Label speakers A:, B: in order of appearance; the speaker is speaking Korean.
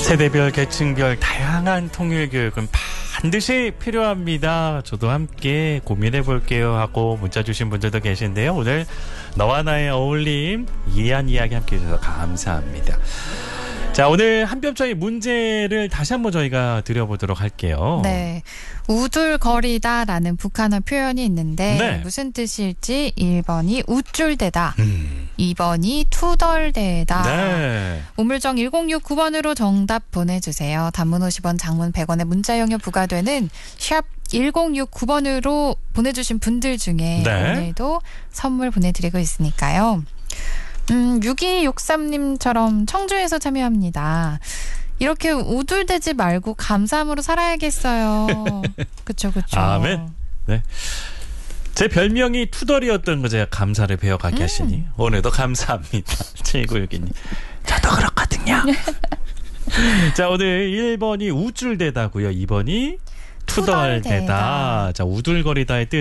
A: 세대별, 계층별 다양한 통일 교육은 반드시 필요합니다. 저도 함께 고민해 볼게요 하고 문자 주신 분들도 계신데요. 오늘 너와 나의 어울림 이해한 이야기 함께 해주셔서 감사합니다. 자, 오늘 한뼘짜리 문제를 다시 한번 저희가 드려보도록 할게요.
B: 네, 우둘거리다라는 북한어 표현이 있는데
A: 네.
B: 무슨 뜻일지 1번이 우쭐대다, 2번이 투덜대다.
A: 네.
B: 우물정 1069번으로 정답 보내주세요. 단문 50원, 장문 100원의 문자용료 부과되는 샵 1069번으로 보내주신 분들 중에
A: 네.
B: 오늘도 선물 보내드리고 있으니까요. 6263님처럼 청주에서 참여합니다. 이렇게 우둘대지 말고 감사함으로 살아야겠어요. 그쵸.
A: 아멘. 네. 제 별명이 투덜이었던 거 제가 감사를 배워가게 하시니 오늘도 감사합니다. 7962님. 저도 그렇거든요. 자, 오늘 1번이 우쭐대다고요. 2번이 투덜대다. 자, 우둘거리다의 뜻.